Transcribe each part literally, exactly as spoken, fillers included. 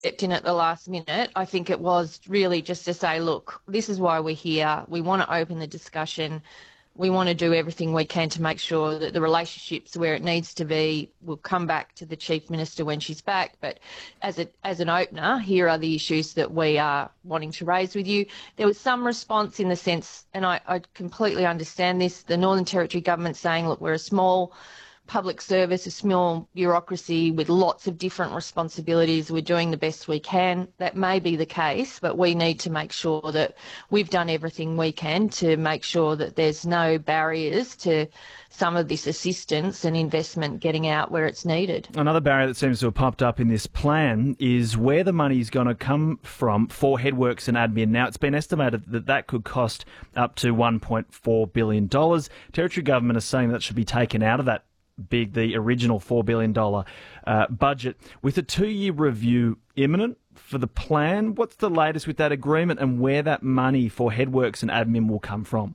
stepped in at the last minute. I think it was really just to say, look, this is why we're here. We want to open the discussion. We want to do everything we can to make sure that the relationship's where it needs to be. We'll come back to the Chief Minister when she's back. But as a, as an opener, here are the issues that we are wanting to raise with you. There was some response in the sense, and I, I completely understand this, the Northern Territory government saying, look, we're a small public service, a small bureaucracy with lots of different responsibilities. We're doing the best we can. That may be the case, but we need to make sure that we've done everything we can to make sure that there's no barriers to some of this assistance and investment getting out where it's needed. Another barrier that seems to have popped up in this plan is where the money is going to come from for headworks and admin. Now, it's been estimated that that could cost up to one point four billion dollars. Territory government is saying that should be taken out of that big, the original four billion dollars uh, budget. With a two-year review imminent for the plan, what's the latest with that agreement and where that money for headworks and admin will come from?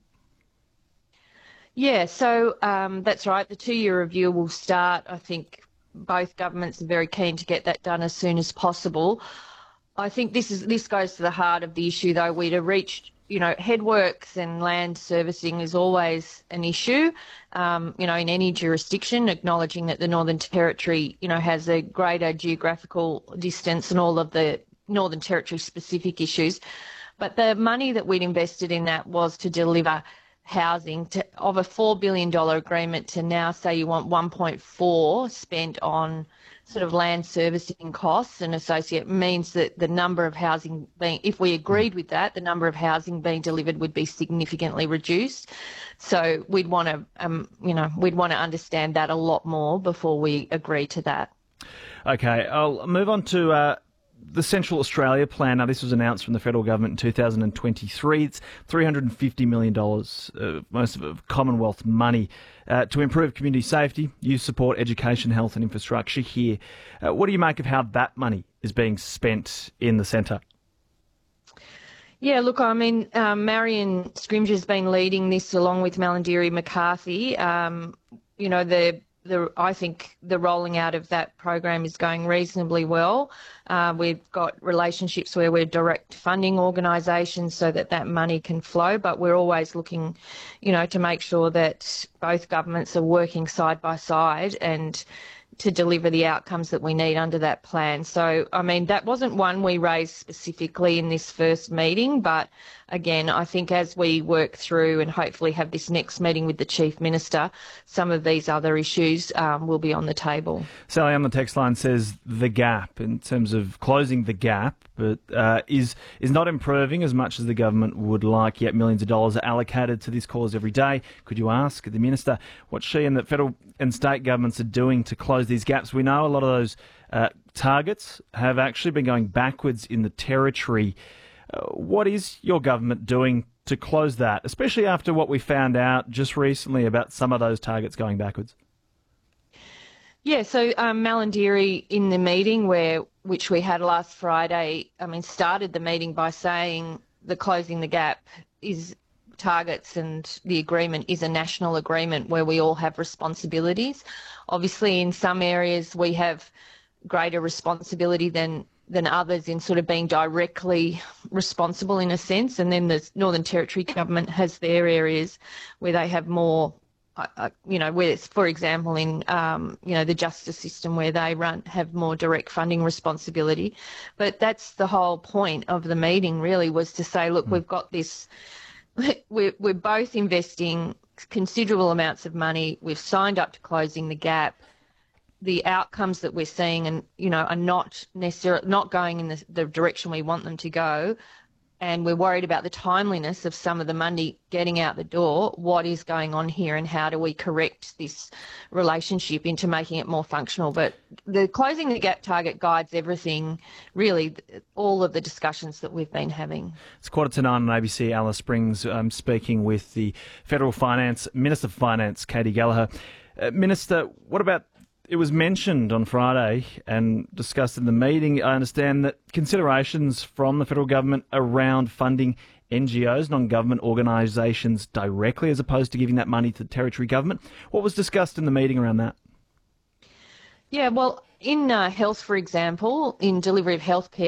Yeah, so um, that's right. The two-year review will start. I think both governments are very keen to get that done as soon as possible. I think this is this goes to the heart of the issue, though. We'd have reached, you know, headworks and land servicing is always an issue, um, you know, in any jurisdiction, acknowledging that the Northern Territory, you know, has a greater geographical distance and all of the Northern Territory specific issues. But the money that we'd invested in that was to deliver housing to, of a four billion dollars agreement to now say you want one point four spent on sort of land servicing costs and associate means that the number of housing being, if we agreed with that, the number of housing being delivered would be significantly reduced. So we'd want to, um, you know, we'd want to understand that a lot more before we agree to that. Okay, I'll move on to uh, the Central Australia Plan. Now, this was announced from the federal government in two thousand twenty-three. It's three hundred fifty million dollars, uh, most of it Commonwealth money, uh, to improve community safety, youth support, education, health and infrastructure here. Uh, what do you make of how that money is being spent in the centre? Yeah, look, I mean, um, Marion Scrimger has been leading this along with Malarndirri McCarthy. Um, you know, the The, I think the rolling out of that program is going reasonably well. Uh, we've got relationships where we're direct funding organisations so that that money can flow, but we're always looking, you know, to make sure that both governments are working side by side and to deliver the outcomes that we need under that plan. So, I mean, that wasn't one we raised specifically in this first meeting, but again, I think as we work through and hopefully have this next meeting with the Chief Minister, some of these other issues um, will be on the table. Sally on the text line says the gap, in terms of closing the gap, but uh, is is not improving as much as the government would like, yet millions of dollars are allocated to this cause every day. Could you ask the Minister what she and the federal and state governments are doing to close these gaps? We know a lot of those uh, targets have actually been going backwards in the Territory. Uh, what is your government doing to close that, especially after what we found out just recently about some of those targets going backwards? Yeah, so um, Malarndirri in the meeting where which we had last Friday, I mean, started the meeting by saying the closing the gap is targets and the agreement is a national agreement where we all have responsibilities. Obviously, in some areas we have greater responsibility than than others in sort of being directly responsible in a sense, and then the Northern Territory government has their areas where they have more, uh, you know, where it's, for example, in um, you know, the justice system where they run have more direct funding responsibility. But that's the whole point of the meeting really, was to say, look, mm. we've got this. We're, we're both investing considerable amounts of money. We've signed up to closing the gap. The outcomes that we're seeing, and you know, are not necessarily not going in the, the direction we want them to go, and we're worried about the timeliness of some of the money getting out the door. What is going on here, and how do we correct this relationship into making it more functional? But the closing the gap target guides everything, really, all of the discussions that we've been having. It's quarter to nine on A B C. Alice Springs. I'm speaking with the Federal Finance Minister for Finance, Katy Gallagher. Uh, Minister, what about? It was mentioned on Friday and discussed in the meeting, I understand, that considerations from the federal government around funding N G Os, non-government organisations, directly as opposed to giving that money to the Territory government. What was discussed in the meeting around that? Yeah, well, in uh, health, for example, in delivery of healthcare,